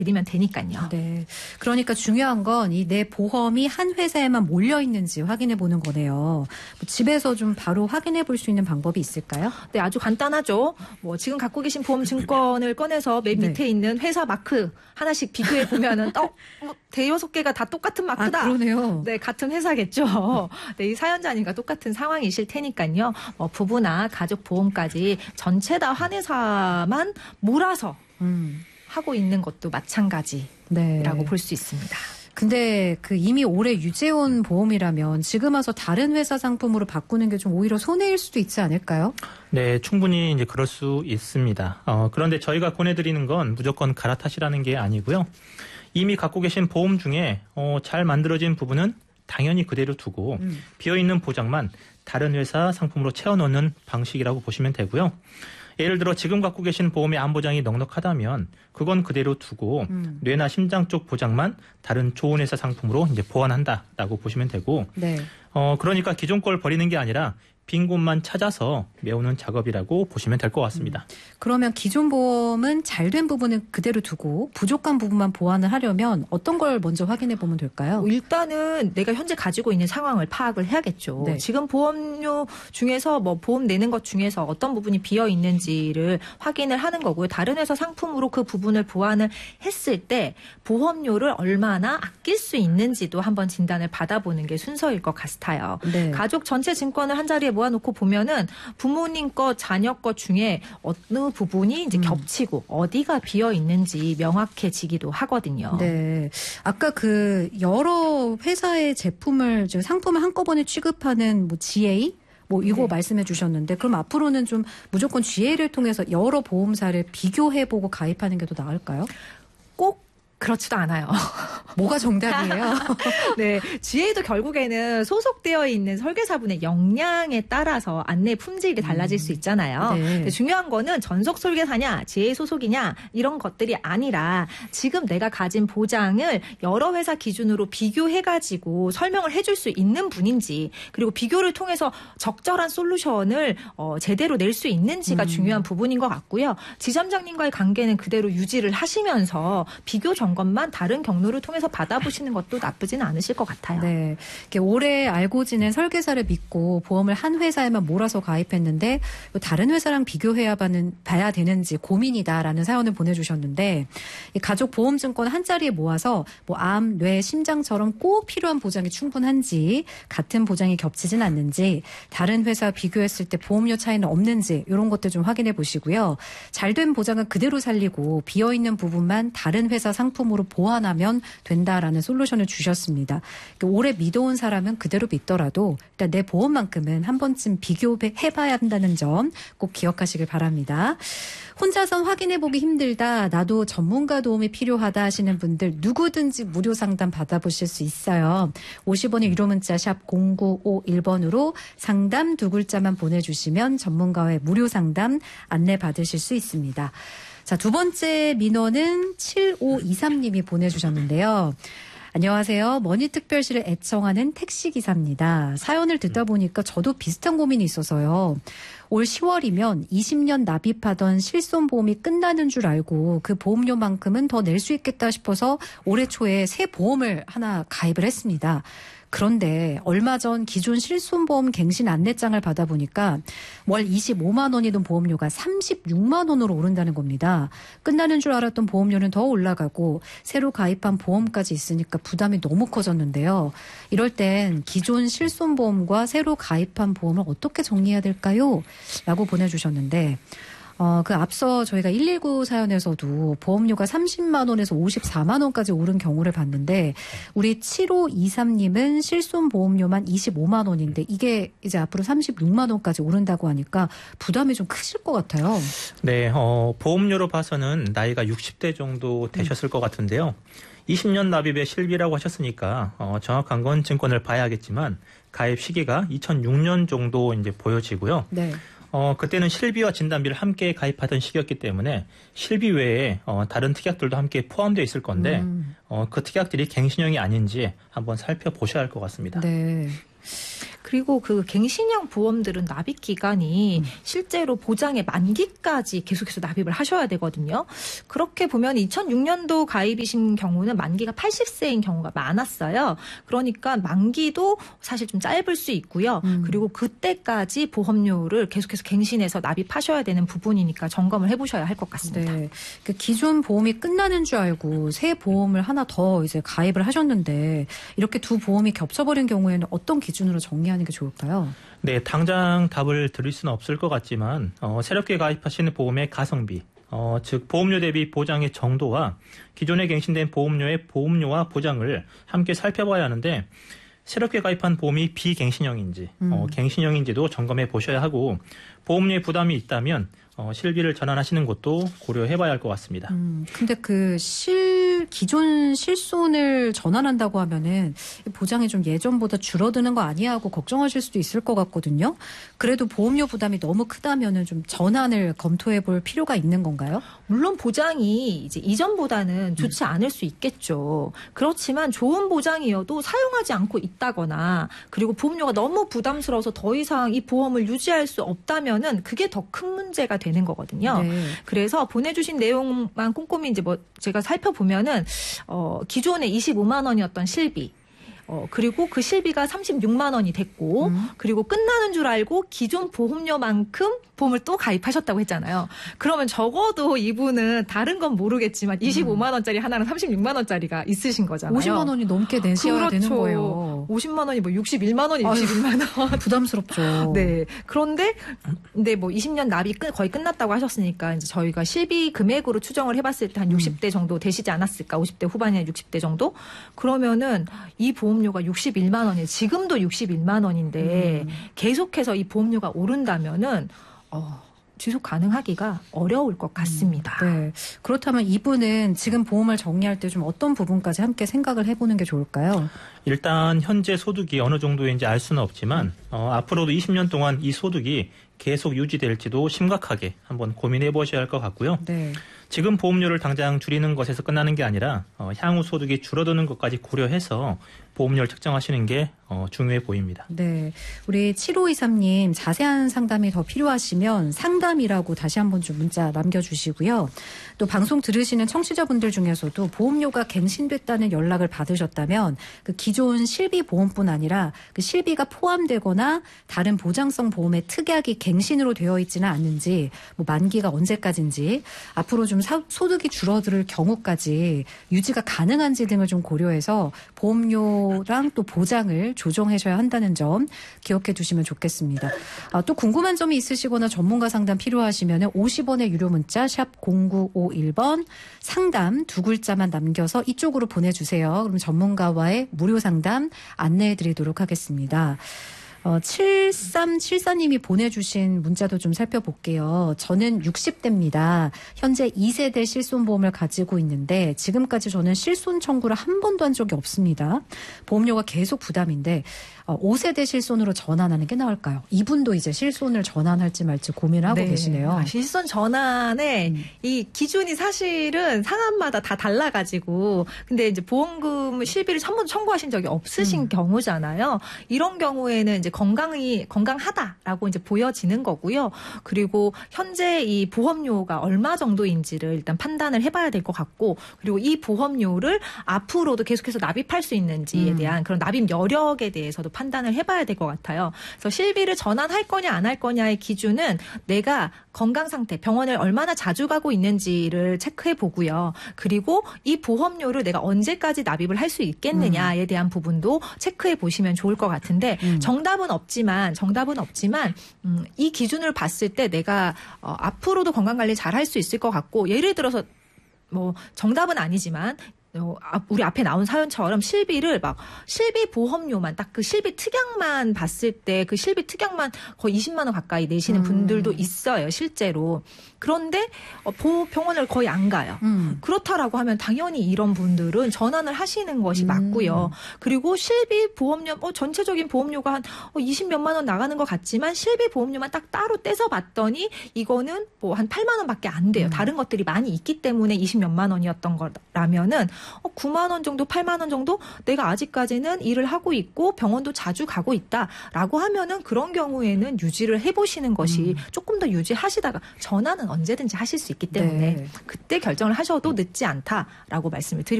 드리면 되니까요. 네. 그러니까 중요한 건 이 내 보험이 한 회사에만 몰려 있는지 확인해 보는 거네요. 뭐 집에서 좀 바로 확인해 볼 수 있는 방법이 있을까요? 네, 아주 간단하죠. 뭐 지금 갖고 계신 보험 증권을 꺼내서 맨 밑에 있는 회사 마크 하나씩 비교해 보면은 대여섯 개가 다 똑같은 마크다. 그러네요. 네, 같은 회사겠죠. 네, 이 사연자님과 똑같은 상황이실 테니까요. 부부나 가족 보험까지 전체 다 한 회사만 몰아서 하고 있는 것도 마찬가지라고 볼 수 있습니다. 근데 이미 오래 유지해온 보험이라면 지금 와서 다른 회사 상품으로 바꾸는 게 좀 오히려 손해일 수도 있지 않을까요? 네, 충분히 이제 그럴 수 있습니다. 그런데 저희가 권해드리는 건 무조건 갈아타시라는 게 아니고요. 이미 갖고 계신 보험 중에 잘 만들어진 부분은 당연히 그대로 두고 비어있는 보장만 다른 회사 상품으로 채워넣는 방식이라고 보시면 되고요. 예를 들어 지금 갖고 계신 보험의 안보장이 넉넉하다면 그건 그대로 두고 뇌나 심장 쪽 보장만 다른 좋은 회사 상품으로 이제 보완한다라고 보시면 되고 그러니까 기존 걸 버리는 게 아니라 빈 곳만 찾아서 메우는 작업이라고 보시면 될 것 같습니다. 그러면 기존 보험은 잘된 부분은 그대로 두고 부족한 부분만 보완을 하려면 어떤 걸 먼저 확인해 보면 될까요? 일단은 내가 현재 가지고 있는 상황을 파악을 해야겠죠. 네. 지금 보험료 중에서 보험 내는 것 중에서 어떤 부분이 비어 있는지를 확인을 하는 거고요. 다른 회사 상품으로 그 부분을 보완을 했을 때 보험료를 얼마나 아낄 수 있는지도 한번 진단을 받아보는 게 순서일 것 같아요. 네. 가족 전체 증권을 한 자리에 모아놓고 보면은 부모님 것, 자녀 것 중에 어느 부분이 이제 겹치고 어디가 비어 있는지 명확해지기도 하거든요. 네. 아까 여러 회사의 제품을 상품을 한꺼번에 취급하는 GA 이거 말씀해 주셨는데 그럼 앞으로는 좀 무조건 GA를 통해서 여러 보험사를 비교해보고 가입하는 게 더 나을까요? 꼭 그렇지도 않아요. 뭐가 정답이에요? 네, GA도 결국에는 소속되어 있는 설계사분의 역량에 따라서 안내 품질이 달라질 수 있잖아요. 네. 근데 중요한 거는 전속 설계사냐, GA 소속이냐 이런 것들이 아니라 지금 내가 가진 보장을 여러 회사 기준으로 비교해가지고 설명을 해줄 수 있는 분인지 그리고 비교를 통해서 적절한 솔루션을 제대로 낼 수 있는지가 중요한 부분인 것 같고요. 지점장님과의 관계는 그대로 유지를 하시면서 비교 점검만 다른 경로를 통해서 받아보시는 것도 나쁘지는 않으실 것 같아요. 네, 이렇게 오래 알고 지낸 설계사를 믿고 보험을 한 회사에만 몰아서 가입했는데 다른 회사랑 비교해야 봐야 되는지 고민이다라는 사연을 보내주셨는데 이 가족 보험증권 한 자리에 모아서 암, 뇌, 심장처럼 꼭 필요한 보장이 충분한지 같은 보장이 겹치진 않는지 다른 회사 비교했을 때 보험료 차이는 없는지 이런 것들 좀 확인해 보시고요. 잘된 보장은 그대로 살리고 비어있는 부분만 다른 회사 상품으로 보완하면 된다라는 솔루션을 주셨습니다. 오래 믿어온 사람은 그대로 믿더라도 일단 내 보험만큼은 한 번쯤 비교해봐야 한다는 점 꼭 기억하시길 바랍니다. 혼자선 확인해보기 힘들다, 나도 전문가 도움이 필요하다 하시는 분들 누구든지 무료 상담 받아보실 수 있어요. 50원의 유료 문자 샵 0951번으로 상담 두 글자만 보내주시면 전문가의 무료 상담 안내 받으실 수 있습니다. 자, 두 번째 민원은 7523님이 보내주셨는데요. 안녕하세요. 머니특별시를 애청하는 택시기사입니다. 사연을 듣다 보니까 저도 비슷한 고민이 있어서요. 올 10월이면 20년 납입하던 실손보험이 끝나는 줄 알고 그 보험료만큼은 더 낼 수 있겠다 싶어서 올해 초에 새 보험을 하나 가입을 했습니다. 그런데 얼마 전 기존 실손보험 갱신 안내장을 받아보니까 월 25만 원이던 보험료가 36만 원으로 오른다는 겁니다. 끝나는 줄 알았던 보험료는 더 올라가고 새로 가입한 보험까지 있으니까 부담이 너무 커졌는데요. 이럴 땐 기존 실손보험과 새로 가입한 보험을 어떻게 정리해야 될까요? 라고 보내주셨는데 앞서 저희가 119 사연에서도 보험료가 30만 원에서 54만 원까지 오른 경우를 봤는데 우리 7523님은 실손 보험료만 25만 원인데 이게 이제 앞으로 36만 원까지 오른다고 하니까 부담이 좀 크실 것 같아요. 네, 보험료로 봐서는 나이가 60대 정도 되셨을 것 같은데요. 20년 납입의 실비라고 하셨으니까 정확한 건 증권을 봐야겠지만 가입 시기가 2006년 정도 이제 보여지고요. 네. 그때는 실비와 진단비를 함께 가입하던 시기였기 때문에 실비 외에 다른 특약들도 함께 포함되어 있을 건데 그 특약들이 갱신형이 아닌지 한번 살펴보셔야 할 것 같습니다. 네. 그리고 그 갱신형 보험들은 납입 기간이 실제로 보장의 만기까지 계속해서 납입을 하셔야 되거든요. 그렇게 보면 2006년도 가입이신 경우는 만기가 80세인 경우가 많았어요. 그러니까 만기도 사실 좀 짧을 수 있고요. 그리고 그때까지 보험료를 계속해서 갱신해서 납입하셔야 되는 부분이니까 점검을 해보셔야 할 것 같습니다. 네. 그 기존 보험이 끝나는 줄 알고 새 보험을 하나 더 이제 가입을 하셨는데 이렇게 두 보험이 겹쳐버린 경우에는 어떤 기준으로 정리하는 게 좋을까요? 네, 당장 답을 드릴 수는 없을 것 같지만 새롭게 가입하시는 보험의 가성비, 즉 보험료 대비 보장의 정도와 기존에 갱신된 보험료의 보험료와 보장을 함께 살펴봐야 하는데 새롭게 가입한 보험이 비갱신형인지 갱신형인지도 점검해 보셔야 하고 보험료의 부담이 있다면 실비를 전환하시는 것도 고려해봐야 할 것 같습니다. 근데 그 기존 실손을 전환한다고 하면은 보장이 좀 예전보다 줄어드는 거 아니야 하고 걱정하실 수도 있을 것 같거든요. 그래도 보험료 부담이 너무 크다면은 좀 전환을 검토해 볼 필요가 있는 건가요? 물론 보장이 이제 이전보다는 좋지 않을 수 있겠죠. 그렇지만 좋은 보장이어도 사용하지 않고 있다거나 그리고 보험료가 너무 부담스러워서 더 이상 이 보험을 유지할 수 없다면은 그게 더 큰 문제가 되는 거거든요. 네. 그래서 보내주신 내용만 꼼꼼히 이제 제가 살펴보면은 기존에 25만 원이었던 실비. 그리고 그 실비가 36만 원이 됐고 그리고 끝나는 줄 알고 기존 보험료만큼 보험을 또 가입하셨다고 했잖아요. 그러면 적어도 이분은 다른 건 모르겠지만 25만 원짜리 하나는 36만 원짜리가 있으신 거잖아요. 50만 원이 넘게 내셔야 되는 거예요. 50만 원이 뭐 61만 원이 61만 원. 부담스럽죠. 네. 그런데 뭐 20년 납이 거의 끝났다고 하셨으니까 이제 저희가 실비 금액으로 추정을 해봤을 때 한 60대 정도 되시지 않았을까? 50대 후반이나 60대 정도? 그러면은 이 보험료가 61만 원이에요. 지금도 61만 원인데 계속해서 이 보험료가 오른다면은 지속 가능하기가 어려울 것 같습니다. 네. 그렇다면 이분은 지금 보험을 정리할 때 좀 어떤 부분까지 함께 생각을 해보는 게 좋을까요? 일단 현재 소득이 어느 정도인지 알 수는 없지만 앞으로도 20년 동안 이 소득이 계속 유지될지도 심각하게 한번 고민해 보셔야 할 것 같고요. 네. 지금 보험료를 당장 줄이는 것에서 끝나는 게 아니라 향후 소득이 줄어드는 것까지 고려해서 보험료를 책정하시는 게 중요해 보입니다. 네. 우리 7523님 자세한 상담이 더 필요하시면 상담이라고 다시 한번 좀 문자 남겨주시고요. 또 방송 들으시는 청취자분들 중에서도 보험료가 갱신됐다는 연락을 받으셨다면 그 기존 실비 보험뿐 아니라 그 실비가 포함되거나 다른 보장성 보험의 특약이 갱신으로 되어 있지는 않는지 뭐 만기가 언제까지인지 앞으로 좀 소득이 줄어들 경우까지 유지가 가능한지 등을 좀 고려해서 보험료랑 또 보장을 조정하셔야 한다는 점 기억해 두시면 좋겠습니다. 또 궁금한 점이 있으시거나 전문가 상담 필요하시면 50원의 유료 문자 샵 0951번 상담 두 글자만 남겨서 이쪽으로 보내주세요. 그럼 전문가와의 무료 상담 안내해 드리도록 하겠습니다. 7374님이 보내주신 문자도 좀 살펴볼게요. 저는 60대입니다. 현재 2세대 실손보험을 가지고 있는데 지금까지 저는 실손 청구를 한 번도 한 적이 없습니다. 보험료가 계속 부담인데 5세대 실손으로 전환하는 게 나을까요? 이분도 이제 실손을 전환할지 말지 고민을 하고 계시네요. 실손 전환에 이 기준이 사실은 상한마다 다 달라가지고 근데 이제 보험금 실비를 한 번도 청구하신 적이 없으신 경우잖아요. 이런 경우에는 이제 건강하다라고 이제 보여지는 거고요. 그리고 현재 이 보험료가 얼마 정도인지를 일단 판단을 해봐야 될 것 같고 그리고 이 보험료를 앞으로도 계속해서 납입할 수 있는지에 대한 그런 납입 여력에 대해서도 판단을 해봐야 될 것 같아요. 그래서 실비를 전환할 거냐 안 할 거냐의 기준은 내가 건강 상태, 병원을 얼마나 자주 가고 있는지를 체크해 보고요. 그리고 이 보험료를 내가 언제까지 납입을 할 수 있겠느냐에 대한 부분도 체크해 보시면 좋을 것 같은데 정답은 없지만 이 기준을 봤을 때 내가 앞으로도 건강관리 잘 할 수 있을 것 같고 예를 들어서 뭐 정답은 아니지만 우리 앞에 나온 사연처럼 실비 보험료만 딱 그 실비 특약만 봤을 때 그 실비 특약만 거의 20만 원 가까이 내시는 분들도 있어요, 실제로. 그런데 병원을 거의 안 가요. 그렇다라고 하면 당연히 이런 분들은 전환을 하시는 것이 맞고요. 그리고 실비 보험료 전체적인 보험료가 한 20몇만 원 나가는 것 같지만 실비 보험료만 딱 따로 떼서 봤더니 이거는 뭐 한 8만 원밖에 안 돼요. 다른 것들이 많이 있기 때문에 20몇만 원이었던 거라면은 9만 원 정도, 8만 원 정도 내가 아직까지는 일을 하고 있고 병원도 자주 가고 있다라고 하면은 그런 경우에는 유지를 해보시는 것이 조금 더 유지하시다가 전환은 언제든지 하실 수 있기 때문에 네. 그때 결정을 하셔도 늦지 않다라고 말씀을 드리고